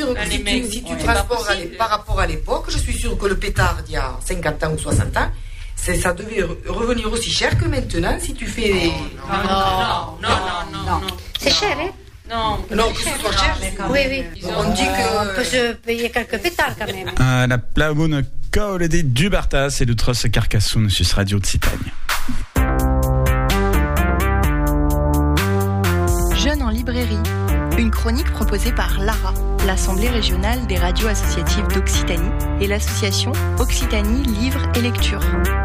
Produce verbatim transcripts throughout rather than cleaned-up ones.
dire que si tu, si tu transportes par rapport à l'époque, je suis sûre que le pétard d'il y a cinquante ans ou soixante ans, c'est, ça devait re- revenir aussi cher que maintenant si tu fais... Non, non, non, non, non, non. C'est cher, hein? Non, non, que ce soit cher. Oui, oui. On dit que... On peut se payer quelques pétards quand même. Uh, la plagone cole di Dubartas et l'utros Carcassonne sur Radio Occitanie. Jeunes en librairie, une chronique proposée par l'A R A, l'Assemblée régionale des radios associatives d'Occitanie et l'association Occitanie Livres et Lecture.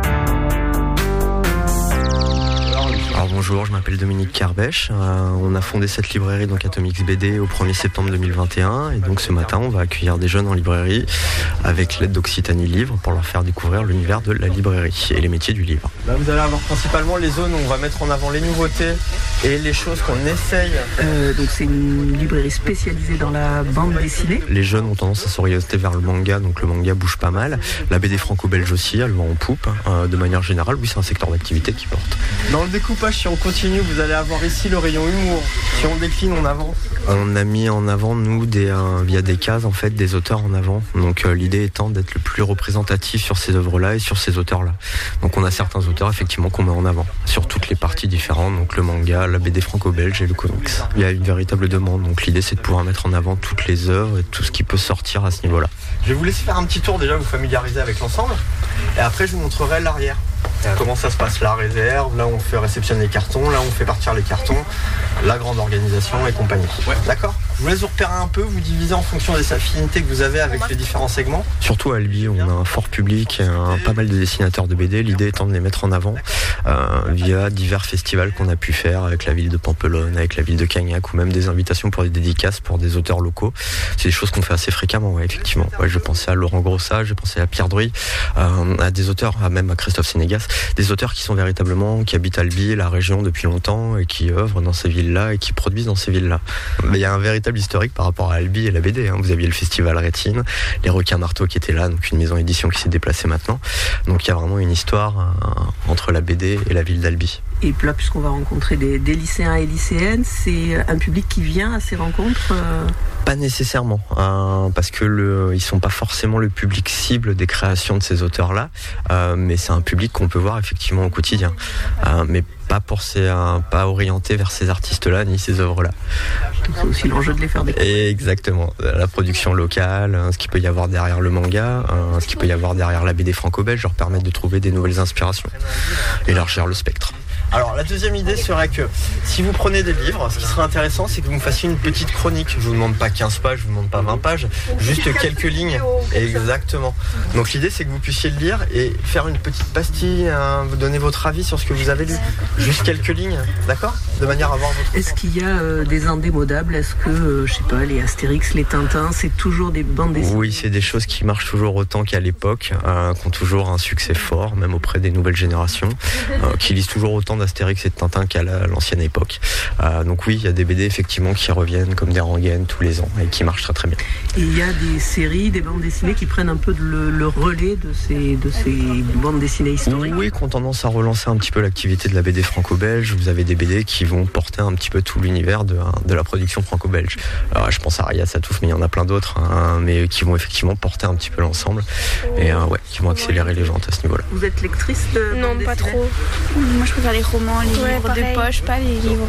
Alors bonjour, je m'appelle Dominique Carbèche. Euh, on a fondé cette librairie donc Atomix B D au premier septembre deux mille vingt et un et donc ce matin on va accueillir des jeunes en librairie avec l'aide d'Occitanie Livre pour leur faire découvrir l'univers de la librairie et les métiers du livre. Là, vous allez avoir principalement les zones où on va mettre en avant les nouveautés et les choses qu'on essaye. Euh, donc c'est une librairie spécialisée dans la bande dessinée. Les jeunes ont tendance à s'orienter vers le manga, donc le manga bouge pas mal. La B D franco-belge aussi, elle va en poupe. Euh, de manière générale, oui, c'est un secteur d'activité qui porte. Dans le découpage, si on continue, vous allez avoir ici le rayon humour. Si on décline, on avance. On a mis en avant, nous, des, euh, via des cases, en fait, des auteurs en avant. Donc euh, l'idée étant d'être le plus représentatif sur ces œuvres-là et sur ces auteurs-là. Donc on a certains auteurs, effectivement, qu'on met en avant sur toutes les parties différentes, donc le manga, la B D franco-belge et le comics. Il y a une véritable demande, donc l'idée c'est de pouvoir mettre en avant toutes les œuvres et tout ce qui peut sortir à ce niveau-là. Je vais vous laisser faire un petit tour déjà, vous familiariser avec l'ensemble, et après je vous montrerai l'arrière. Comment ça se passe, la réserve, là on fait réceptionner les cartons, là on fait partir les cartons, la grande organisation et compagnie. Ouais. D'accord ? Je vous laisse vous repérer un peu, vous diviser en fonction des affinités que vous avez avec les différents segments. Surtout à Albi, on a un fort public, un, pas mal de dessinateurs de B D, l'idée étant de les mettre en avant euh, via divers festivals qu'on a pu faire avec la ville de Pampelonne, avec la ville de Cagnac, ou même des invitations pour des dédicaces pour des auteurs locaux. C'est des choses qu'on fait assez fréquemment, ouais, effectivement. Ouais, je pensais à Laurent Grossat, je pensais à Pierre Druy, euh, à des auteurs, à même à Christophe Sénégas, des auteurs qui sont véritablement, qui habitent Albi, la région depuis longtemps, et qui œuvrent dans ces villes-là et qui produisent dans ces villes-là. Mais il y a un véritable historique par rapport à Albi et la B D. Hein. Vous aviez le festival Rétine, les Requins Marteaux qui étaient là, donc une maison édition qui s'est déplacée maintenant. Donc il y a vraiment une histoire euh, entre la B D et la ville d'Albi. Et là, puisqu'on va rencontrer des, des lycéens et lycéennes, c'est un public qui vient à ces rencontres euh... Pas nécessairement, hein, parce que le, ils sont pas forcément le public cible des créations de ces auteurs-là, euh, mais c'est un public qu'on peut voir effectivement au quotidien, euh, mais pas pour ces, euh, pas orienté vers ces artistes-là ni ces œuvres-là. Donc c'est aussi l'enjeu de les faire découvrir. Exactement, la production locale, hein, ce qu'il peut y avoir derrière le manga, hein, ce qu'il peut y avoir derrière la B D franco-belge, leur permettre de trouver des nouvelles inspirations, élargir le spectre. Alors la deuxième idée serait que si vous prenez des livres, ce qui serait intéressant c'est que vous me fassiez une petite chronique. Je vous demande pas quinze pages, je vous demande pas vingt pages, juste quelques lignes. Exactement. Donc l'idée c'est que vous puissiez le lire et faire une petite pastille, hein, vous donner votre avis sur ce que vous avez lu. Juste quelques lignes, d'accord ? De manière à avoir votre... Est-ce qu'il y a euh, des indémodables ? Est-ce que, euh, je sais pas, les Astérix, les Tintins, c'est toujours des bandes dessinées ? Oui, c'est des choses qui marchent toujours autant qu'à l'époque, euh, qui ont toujours un succès fort, même auprès des nouvelles générations, euh, qui lisent toujours autant d'Astérix et de Tintin qu'à la, l'ancienne époque. Euh, donc oui, il y a des B D effectivement qui reviennent comme des rengaines tous les ans et qui marchent très très bien. Et il y a des séries, des bandes dessinées qui prennent un peu le, le relais de ces, de ces bandes dessinées historiques ? Oui, qui ont tendance à relancer un petit peu l'activité de la B D franco-belge. Vous avez des B D qui vont porter un petit peu tout l'univers de, de la production franco-belge. Alors, je pense à Raya Satouf, mais il y en a plein d'autres, hein, mais qui vont effectivement porter un petit peu l'ensemble et euh, ouais, qui vont accélérer les ventes à ce niveau-là. Vous êtes lectrice de Non, pas trop. Moi, je préfère les romans, les ouais, livres pareil. De poche, pas les livres.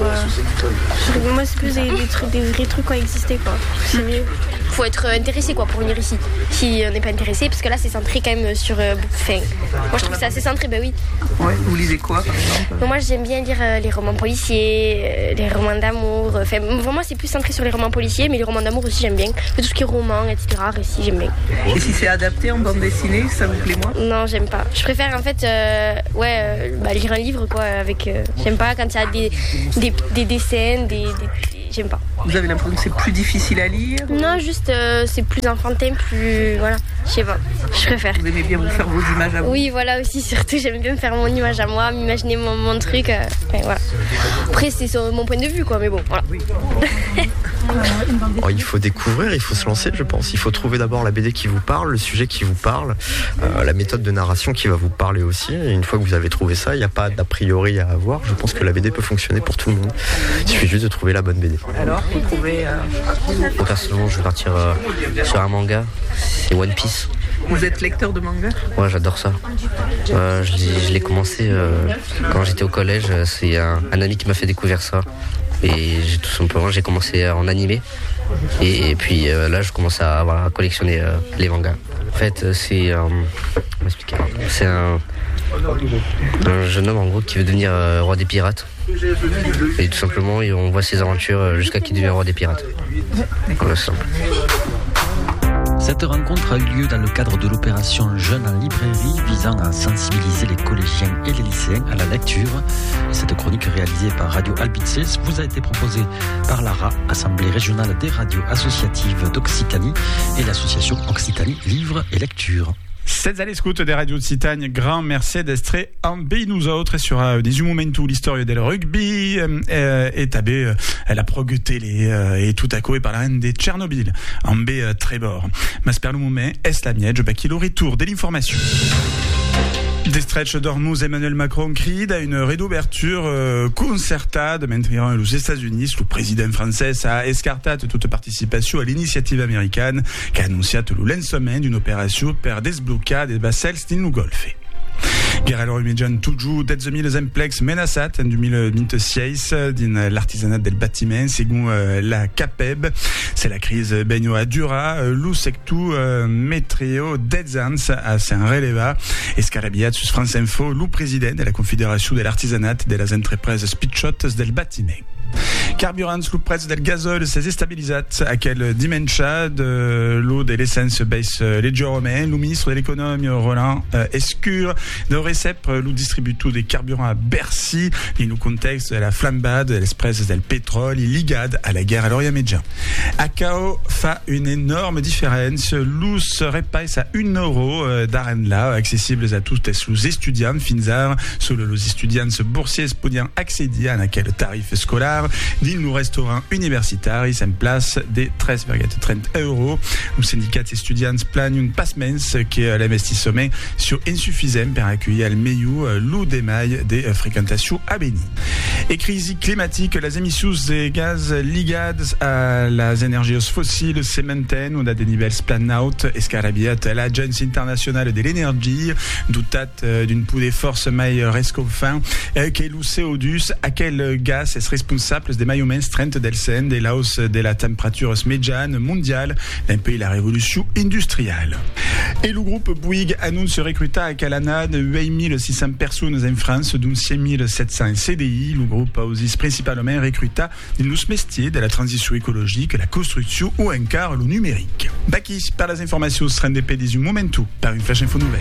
Euh... Moi, c'est plus des, des, trucs, des vrais trucs qui ont existé, quoi. C'est mieux. Faut être intéressé, quoi, pour venir ici. Si on n'est pas intéressé, parce que là, c'est centré quand même sur. Euh, fin. Moi, je trouve que c'est assez centré, bah oui. Ouais, vous lisez quoi, par exemple ? Bon, moi, j'aime bien lire euh, les romans policiers, euh, les romans d'amour. Enfin, vraiment, c'est plus centré sur les romans policiers, mais les romans d'amour aussi, j'aime bien. Tout ce qui est roman, et cetera, récit, j'aime bien. Et si c'est adapté en bande dessinée, ça vous plaît moins ? Non, j'aime pas. Je préfère, en fait, euh, ouais, euh, bah, lire un livre, quoi, avec. Euh, j'aime pas quand il y a des, des, des dessins, des, des, des. J'aime pas. Vous avez l'impression que c'est plus difficile à lire ? Non, juste, euh, c'est plus enfantin, plus. Voilà, je sais pas. Je préfère. Vous aimez bien vous faire vos images à vous ? Oui, voilà aussi, surtout, j'aime bien me faire mon image à moi, m'imaginer mon, mon truc. Euh, voilà. Après, c'est sur mon point de vue, quoi, mais bon, voilà. Oui. Oh, il faut découvrir, il faut se lancer, je pense. Il faut trouver d'abord la B D qui vous parle, le sujet qui vous parle, euh, la méthode de narration qui va vous parler aussi. Et une fois que vous avez trouvé ça, il n'y a pas d'a priori à avoir. Je pense que la B D peut fonctionner pour tout le monde. Il suffit juste de trouver la bonne B D. Alors, vous trouvez... Euh... Personnellement, je vais partir euh, sur un manga, c'est One Piece. Vous êtes lecteur de manga ? Ouais, j'adore ça. Euh, je, l'ai, je l'ai commencé euh, quand j'étais au collège. C'est un, un ami qui m'a fait découvrir ça. Et j'ai, tout simplement, j'ai commencé en animé. Et, et puis euh, là, je commence à, à collectionner euh, les mangas. En fait, c'est, euh, c'est un, un jeune homme en gros qui veut devenir euh, roi des pirates. Et tout simplement, on voit ses aventures jusqu'à qu'il devienne roi des pirates. Voilà, c'est simple. Cette rencontre a eu lieu dans le cadre de l'opération Jeunes en librairie visant à sensibiliser les collégiens et les lycéens à la lecture. Cette chronique réalisée par Radio Albices vous a été proposée par l'A R A, Assemblée régionale des radios associatives d'Occitanie et l'association Occitanie Livre et Lecture. Cette allées scouts des radios de Citagne, grand merci d'être en B nous autres sur uh, des momentu l'histoire del rugby euh, et tabé euh, la prog télé euh, et tout à coup et par la reine des Tchernobyl en B euh, Trébor. Mas per le moment, est la miège, bah, qu'il retour de l'information. Des stretch d'Ormuz, Emmanuel Macron cride à une réouverture euh, concertade mentre les États-Unis, le président français a escartat toute participation à l'initiative américaine qui a annoncé le lancement d'une opération per desbloquer des vassals din Golfe. Guerre immédiate toujours des mille emplex menaçat en deux mille vingt-six din l'artisanat del bâtiment selon euh, la CAPEB. C'est la crise begno a dura lo sectu euh, metrio dez ans a sen releva escarabiat sus France Info lo président de la Confédération de l'artisanat de las entreprises pitchotes del bâtiment. Carburants, lo prezzo del gazole s'est stabilisat a quel dimensia de l'eau de l'essence baisse leggermente. Le ministre de l'économie Roland euh, Escure de recep lo distributo des carburants à Bercy in un contexte de la flambade de l'espresse del pétrole et ligade à la guerre à l'Orient Médian. A Cao fa une énorme différence. Lus repais à un euro euh, d'arenda accessibles à tous les étudiants fins solo los étudiants boursiers podiam accéder à quel tarif scolaire din le restaurant universitaire en place des treize virgule trente euros. Le syndicat étudiants plane une passemence qui est l'investissement sur insuffisant pour accueillir le meilleur l'eau des mailles des fréquentations à Béni. Et crise climatique, les émissions de gaz ligades à les énergies fossiles se maintiennent ou à des niveaux planaut escarabiat l'Agence internationale de l'énergie doutat d'une poude de force mai rescofin que le C O deux à quel gaz est responsable des maillons strength del sen de la hausse de la température médiane mondiale d'un pays la révolution industrielle. Et le groupe Bouygues annonce recruter à Calanade huit mille six cents personnes en France, dont cinq mille sept cents C D I. Le groupe a aussi principalement recruté dans les métiers de la transition écologique, la construction ou encore le numérique. Baki par les informations sur N D P dix-huit Momentu par une flash info nouvelle.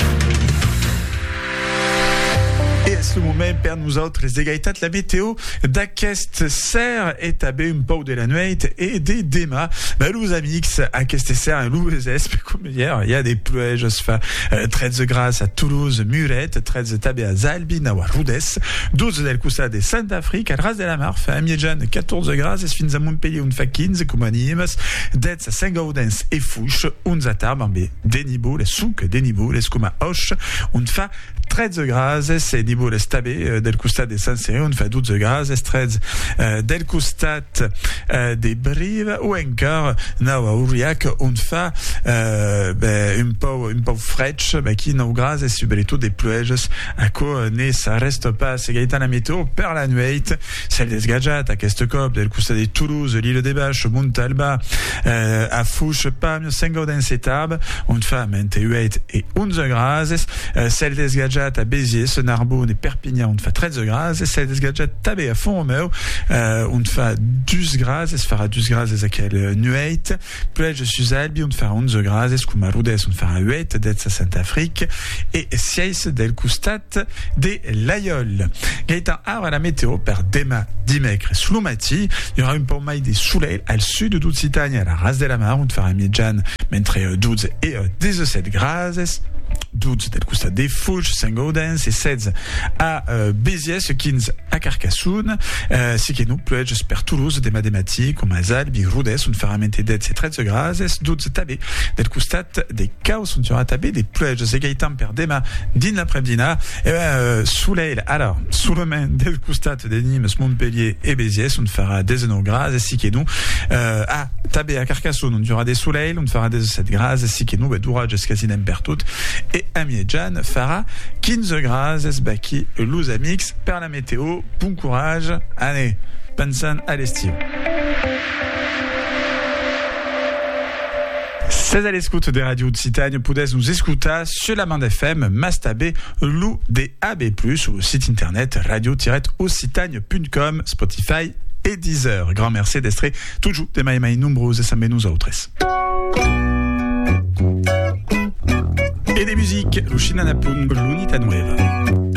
Et à ce moment, per nous autres, les égalités de la météo, d'aquest serre est tabé un peu de la nuit et des démas. Ben, nous amis, à qu'est serre, nous es, comme hier, il y a des pluies, je se fais, treize grâce à Toulouse, Murette, treize tabé à Zalbi, Nawa, Rudes, douze del Custa de Saint-Afrique, à Ras de la Mar, fait à Miedjan, quatorze grâce, et fins à Montpellier, un fait quinze, comme animes, d'être à Saint-Gaudens et Fouche, un zatar, ben, des niveaux, les souks, des niveaux, les scoma hoche, un fait treize grâce, c'est niveau le stabé del costat de Saint-Céré, on fait douze grâce, treize euh, del costat euh, des Brives, ou encore, nawa Uriac, on fait euh, ben, un peu, un peu fraîche, ben, qui n'a grâce, et subito des pluies, à quoi ne ça reste pas, c'est égalité la météo, per la nuit, celle des Gadjat, à Kestecop, del costat de Toulouse, l'île des Bâches, Montalba, euh, à Fouche, Pam, Saint-Gaudens et Tarbes, on fait vingt-huit et onze grâce, euh, celle des Gadjat à Béziers, Narbonne et Perpignan, on fait treize grâce, et celle des Gadjat tabé à Font-Romeu, euh, on fait douze grâce, et se fera douze grâce à quelle nuit, puis je suis à Albi, on fait onze grâce, et comme à Roudès, on fait huit, d'être à Saint-Afrique, et six del Custat des Layoles. Gaëtan Arbre à la météo, per Dema, Dimecre, Sloumati, il y aura une pomme des soleils, à le sud de Doute-Citagne, à la Ras de la Mar, on fait un Miedjan, mentre douze et dix-sept grâce, douze del costat de Fuig, Saint-Gaudens e seize a uh, Béziers, quinze a Carcassonne, uh, si che nu plueges per Toulouse de matematiques, com Azal, Bigrodes, un ferramente dez e treize grases, douze tabé del costat de Caos, un tura tabé de plueges egaitam per dema din l'après-midi, e ben, uh, soleil, alors, sous le main del costat de Nîmes, Montpellier e Béziers, un fera dix-neuf grases, si che nu, uh, a tabé a Carcassonne, un tura de soleil, un fera dix-sept grases, si che nu, ben, d'ourages quasinem per tot, et Amiedjan farà quinze grases baki luz amix per la météo. Bon courage, allez, pensan à l'estiu. C'est à l'écoute des radios de Citagne, pouvez nous écouter sur la bande F M, Mastabé, Lou, D A B plus, ou le site internet radio-occitagne point com, Spotify et Deezer. Grand merci d'être toujours des maïmaï nombreuses et ça met nous autres. Et des musiques, Luchina Napun, Lunita Nueva.